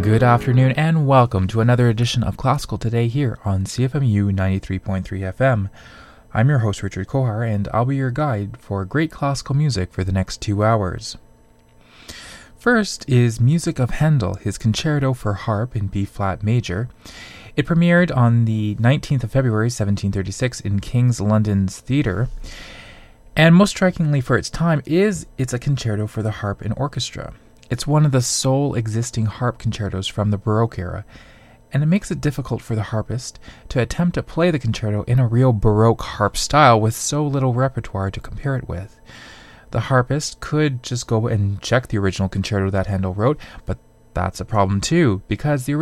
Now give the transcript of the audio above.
Good afternoon and welcome to another edition of Classical Today here on CFMU 93.3 FM. I'm your host Richard Kohar and I'll be your guide for great classical music for the next 2 hours. First is music of Handel, his Concerto for Harp in B-flat major. It premiered on the 19th of February 1736 in King's London's Theatre. And most strikingly for its time it's a concerto for the harp and orchestra. It's one of the sole existing harp concertos from the Baroque era, and it makes it difficult for the harpist to attempt to play the concerto in a real Baroque harp style with so little repertoire to compare it with. The harpist could just go and check the original concerto that Handel wrote, but that's a problem too, because the